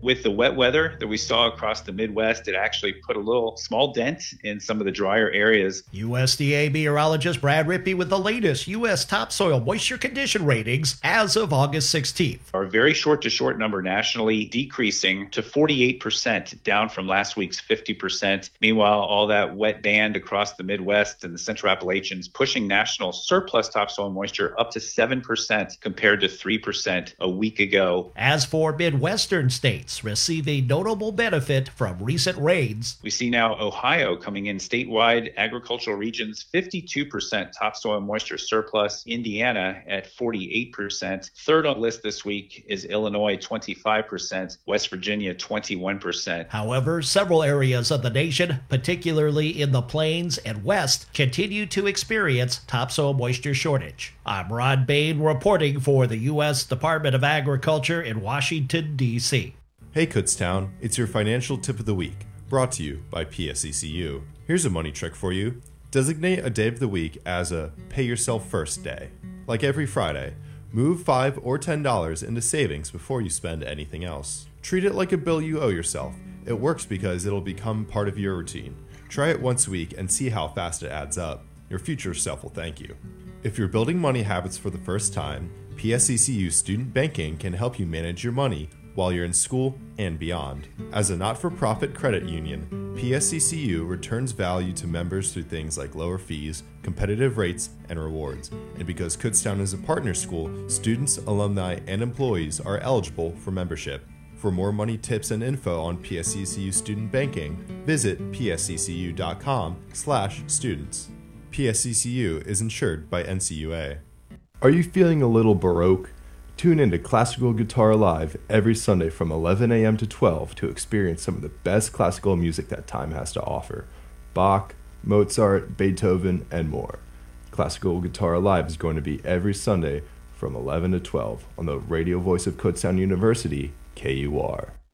With the wet weather that we saw across the Midwest, it actually put a little small dent in some of the drier areas. USDA meteorologist Brad Rippey with the latest U.S. topsoil moisture condition ratings as of August 16th. Our very short to short number nationally decreasing to 48%, down from last week's 50%. Meanwhile, all that wet band across the Midwest and the Central Appalachians pushing national surplus topsoil moisture up to 7% compared to 3% a week ago. As for Midwestern states receiving notable benefit from recent rains, we see now Ohio coming in statewide, agricultural regions 52% topsoil moisture surplus, Indiana at 48%. Third on the list this week is Illinois, 25%, West Virginia, 21%. However, several areas of the nation, particularly in the plains and west, continue to experience topsoil moisture shortage. I'm Ron Bain reporting for the U.S. Department of Agriculture in Washington, D.C. Hey Kutztown, it's your financial tip of the week, brought to you by PSECU. Here's a money trick for you. Designate a day of the week as a pay yourself first day. Like every Friday, move $5 or $10 into savings before you spend anything else. Treat it like a bill you owe yourself. It works because it'll become part of your routine. Try it once a week and see how fast it adds up. Your future self will thank you. If you're building money habits for the first time, PSECU Student Banking can help you manage your money while you're in school and beyond. As a not-for-profit credit union, PSECU returns value to members through things like lower fees, competitive rates, and rewards. And because Kutztown is a partner school, students, alumni, and employees are eligible for membership. For more money tips and info on PSECU student banking, visit psecU.com/students. PSECU is insured by NCUA. Are you feeling a little baroque? Tune in to Classical Guitar Live every Sunday from 11 a.m. to 12 to experience some of the best classical music that time has to offer. Bach, Mozart, Beethoven, and more. Classical Guitar Live is going to be every Sunday from 11 to 12 on the radio voice of Kutztown University, KUR.